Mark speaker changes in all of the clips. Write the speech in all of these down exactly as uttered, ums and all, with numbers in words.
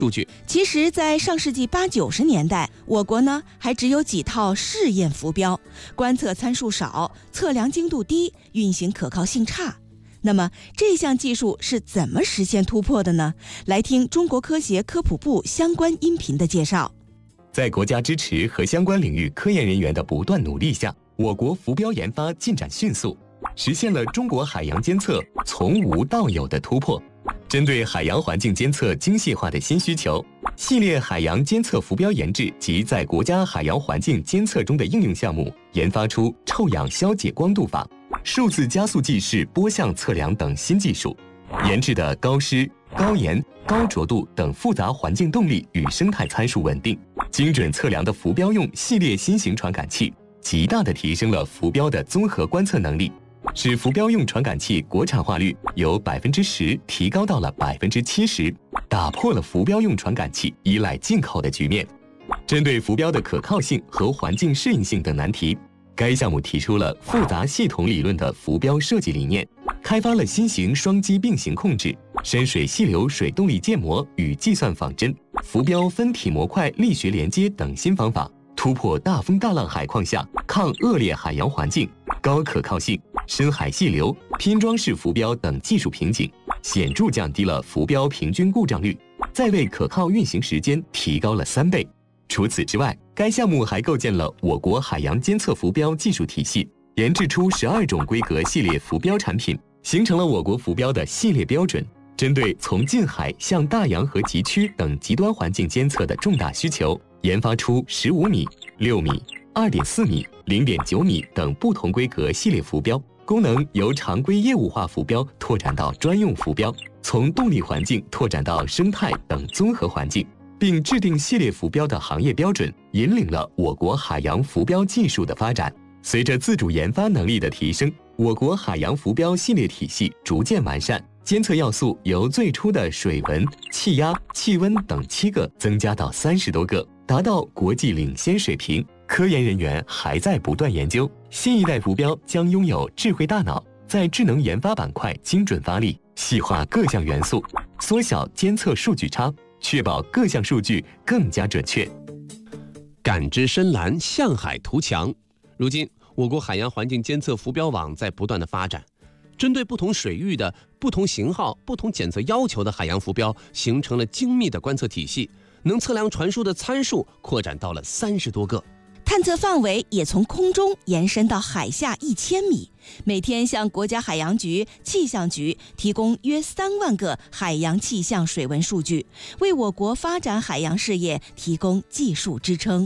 Speaker 1: 数据。
Speaker 2: 其实在上世纪八九十年代，我国呢还只有几套试验浮标，观测参数少，测量精度低，运行可靠性差。那么这项技术是怎么实现突破的呢？来听中国科协科普部相关音频的介绍。
Speaker 3: 在国家支持和相关领域科研人员的不断努力下，我国浮标研发进展迅速，实现了中国海洋监测从无到有的突破。针对海洋环境监测精细化的新需求，系列海洋监测浮标研制及在国家海洋环境监测中的应用项目，研发出臭氧消解光度法、数字加速计式波相测量等新技术，研制的高湿、高盐、高浊度等复杂环境动力与生态参数稳定、精准测量的浮标用系列新型传感器，极大地提升了浮标的综合观测能力，使浮标用传感器国产化率由百分之十提高到了百分之七十，打破了浮标用传感器依赖进口的局面。针对浮标的可靠性和环境适应性等难题，该项目提出了复杂系统理论的浮标设计理念，开发了新型双击并行控制、深水细流水动力建模与计算仿真、浮标分体模块力学连接等新方法，突破大风大浪海况下抗恶劣海洋环境、高可靠性、深海细流、拼装式浮标等技术瓶颈，显著降低了浮标平均故障率，在位可靠运行时间提高了三倍。除此之外，该项目还构建了我国海洋监测浮标技术体系，研制出十二种规格系列浮标产品，形成了我国浮标的系列标准。针对从近海向大洋和极区等极端环境监测的重大需求，研发出十五米、六米、二点四米、零点九米等不同规格系列浮标，功能由常规业务化浮标拓展到专用浮标，从动力环境拓展到生态等综合环境，并制定系列浮标的行业标准，引领了我国海洋浮标技术的发展。随着自主研发能力的提升，我国海洋浮标系列体系逐渐完善，监测要素由最初的水文、气压、气温等七个增加到三十多个，达到国际领先水平。科研人员还在不断研究，新一代浮标将拥有智慧大脑，在智能研发板块精准发力，细化各项元素，缩小监测数据差，确保各项数据更加准确。
Speaker 1: 感知深蓝，向海图强。如今，我国海洋环境监测浮标网在不断的发展，针对不同水域的不同型号、不同检测要求的海洋浮标，形成了精密的观测体系，能测量传输的参数扩展到了三十多个。
Speaker 2: 探测范围也从空中延伸到海下一千米，每天向国家海洋局、气象局提供约三万个海洋气象水文数据，为我国发展海洋事业提供技术支撑。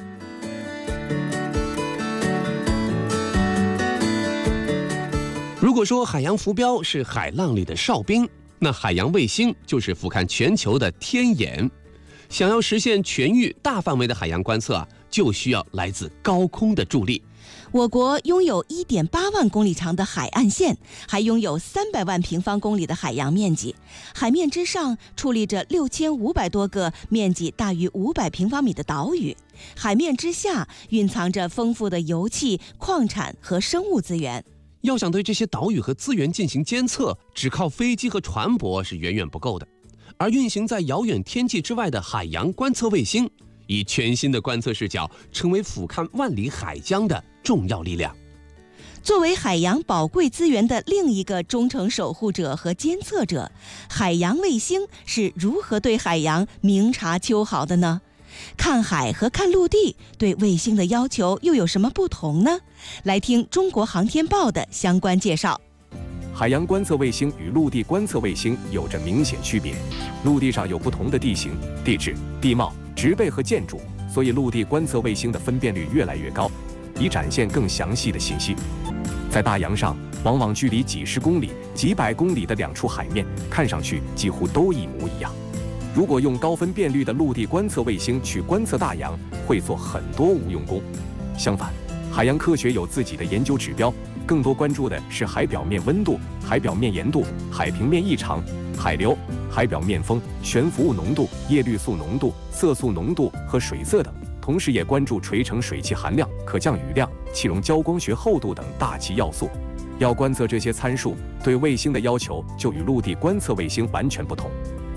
Speaker 1: 如果说海洋浮标是海浪里的哨兵，那海洋卫星就是俯瞰全球的天眼。想要实现全域大范围的海洋观测啊，就需要来自高空的助力。
Speaker 2: 我国拥有 一点八万公里长的海岸线，还拥有三百万平方公里的海洋面积。海面之上矗立着六千五百多个面积大于五百平方米的岛屿，海面之下蕴藏着丰富的油气、矿产和生物资源。
Speaker 1: 要想对这些岛屿和资源进行监测，只靠飞机和船舶是远远不够的。而运行在遥远天际之外的海洋观测卫星，以全新的观测视角，成为俯瞰万里海疆的重要力量。
Speaker 2: 作为海洋宝贵资源的另一个忠诚守护者和监测者，海洋卫星是如何对海洋明察秋毫的呢？看海和看陆地对卫星的要求又有什么不同呢？来听中国航天报的相关介绍。
Speaker 4: 海洋观测卫星与陆地观测卫星有着明显区别。陆地上有不同的地形、地质、地貌、植被和建筑，所以陆地观测卫星的分辨率越来越高，以展现更详细的信息。在大洋上，往往距离几十公里、几百公里的两处海面，看上去几乎都一模一样。如果用高分辨率的陆地观测卫星去观测大洋，会做很多无用功。相反，海洋科学有自己的研究指标，更多关注的是海表面温度、海表面盐度、海平面异常、海流、海表面风、悬浮物浓度、叶绿素浓度、色素浓度和水色等，同时也关注垂成水汽含量、可降雨量、气溶胶光学厚度等大气要素。要观测这些参数，对卫星的要求就与陆地观测卫星完全不同。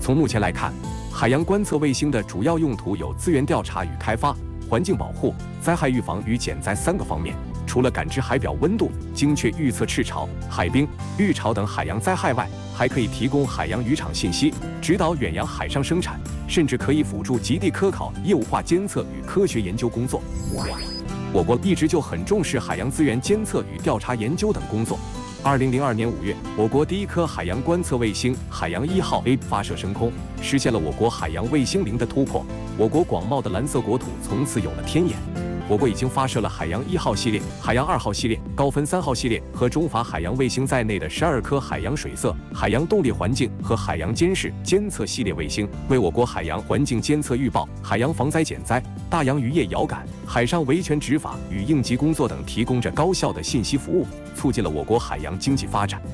Speaker 4: 从目前来看，海洋观测卫星的主要用途有资源调查与开发、环境保护、灾害预防与减灾三个方面。除了感知海表温度、精确预测赤潮、海冰、预潮等海洋灾害外，还可以提供海洋渔场信息，指导远洋海上生产，甚至可以辅助极地科考、业务化监测与科学研究工作。我国一直就很重视海洋资源监测与调查研究等工作。二零零二年五月，我国第一颗海洋观测卫星海洋一号 A 发射升空，实现了我国海洋卫星零的突破。我国广袤的蓝色国土从此有了天眼。我国已经发射了海洋一号系列、海洋二号系列、高分三号系列和中法海洋卫星在内的十二颗海洋水色、海洋动力环境和海洋监视监测系列卫星，为我国海洋环境监测预报、海洋防灾减灾、大洋渔业遥感、海上维权执法与应急工作等提供着高效的信息服务，促进了我国海洋经济发展。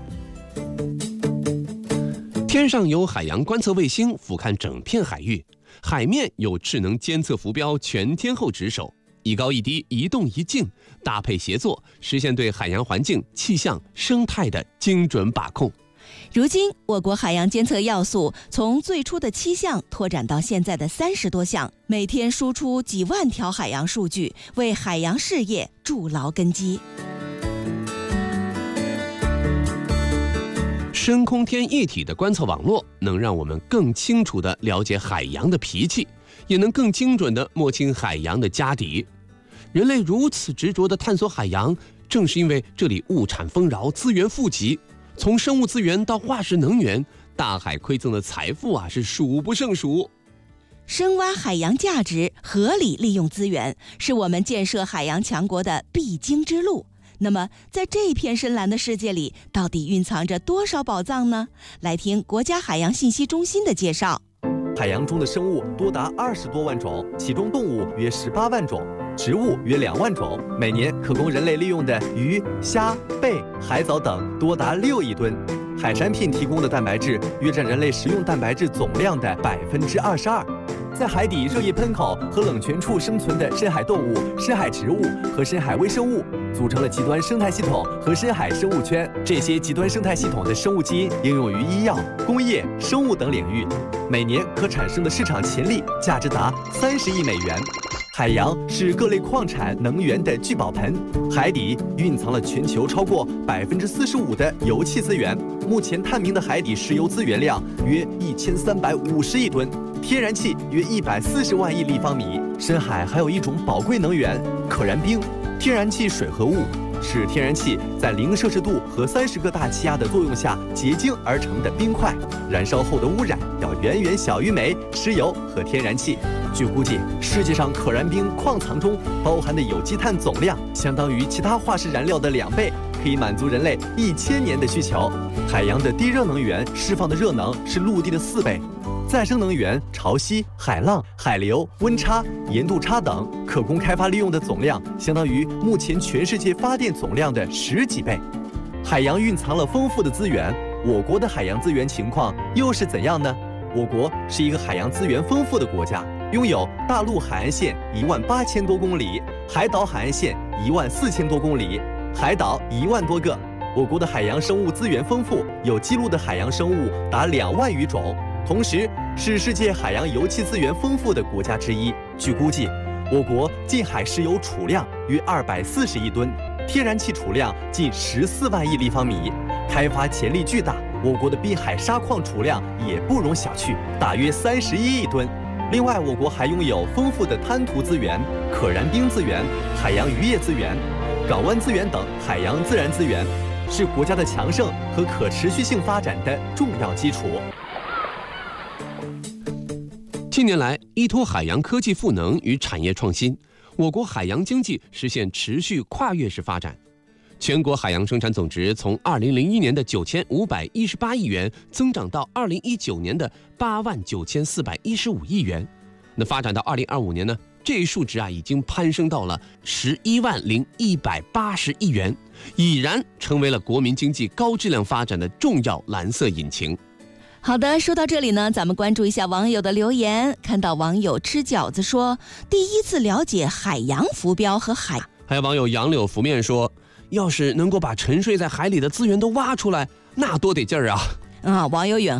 Speaker 1: 天上有海洋观测卫星俯瞰整片海域，海面有智能监测浮标全天候值守，一高一低，一动一静，搭配协作，实现对海洋环境、气象、生态的精准把控。
Speaker 2: 如今，我国海洋监测要素从最初的七项拓展到现在的三十多项，每天输出几万条海洋数据，为海洋事业筑牢根基。
Speaker 1: 深空天一体的观测网络，能让我们更清楚地了解海洋的脾气，也能更精准地摸清海洋的家底。人类如此执着地探索海洋，正是因为这里物产丰饶，资源富集。从生物资源到化石能源，大海馈赠的财富啊是数不胜数。
Speaker 2: 深挖海洋价值，合理利用资源，是我们建设海洋强国的必经之路。那么，在这片深蓝的世界里，到底蕴藏着多少宝藏呢？来听国家海洋信息中心的介绍。
Speaker 5: 海洋中的生物多达二十多万种，其中动物约十八万种，植物约两万种。每年可供人类利用的鱼、虾、贝、海藻等多达六亿吨。海产品提供的蛋白质约占人类食用蛋白质总量的百分之二十二。在海底热液喷口和冷泉处生存的深海动物、深海植物和深海微生物，组成了极端生态系统和深海生物圈。这些极端生态系统的生物基因应用于医药、工业、生物等领域，每年可产生的市场潜力价值达三十亿美元。海洋是各类矿产、能源的聚宝盆，海底蕴藏了全球超过百分之四十五的油气资源。目前探明的海底石油资源量约一千三百五十亿吨，天然气约一百四十万亿立方米。深海还有一种宝贵能源——可燃冰，天然气水合物，是天然气在零摄氏度和三十个大气压的作用下结晶而成的冰块，燃烧后的污染要远远小于煤、石油和天然气。据估计，世界上可燃冰矿藏中包含的有机碳总量相当于其他化石燃料的两倍，可以满足人类一千年的需求。海洋的低热能源释放的热能是陆地的四倍。再生能源、潮汐、海浪、海流、温差、盐度差等可供开发利用的总量，相当于目前全世界发电总量的十几倍。海洋蕴藏了丰富的资源，我国的海洋资源情况又是怎样呢？我国是一个海洋资源丰富的国家，拥有大陆海岸线一万八千多公里，海岛海岸线一万四千多公里，海岛一万多个。我国的海洋生物资源丰富，有记录的海洋生物达两万余种，同时是世界海洋油气资源丰富的国家之一。据估计，我国近海石油储量约二百四十亿吨，天然气储量近十四万亿立方米，开发潜力巨大。我国的滨海砂矿储量也不容小觑，大约三十一亿吨。另外，我国还拥有丰富的滩涂资源、可燃冰资源、海洋渔业资源、港湾资源等海洋自然资源，是国家的强盛和可持续性发展的重要基础。
Speaker 1: 近年来，依托海洋科技赋能与产业创新，我国海洋经济实现持续跨越式发展。全国海洋生产总值从二零零一年的九千五百一十八亿元增长到二零一九年的八万九千四百一十五亿元。那发展到二零二五年呢，这一数值啊已经攀升到了十一万零一百八十亿元，已然成为了国民经济高质量发展的重要蓝色引擎。
Speaker 2: 好的，说到这里呢，咱们关注一下网友的留言。看到网友吃饺子说，第一次了解海洋浮标和海。
Speaker 1: 还有网友杨柳拂面说，要是能够把沉睡在海里的资源都挖出来，那多得劲儿啊！
Speaker 2: 啊，网友远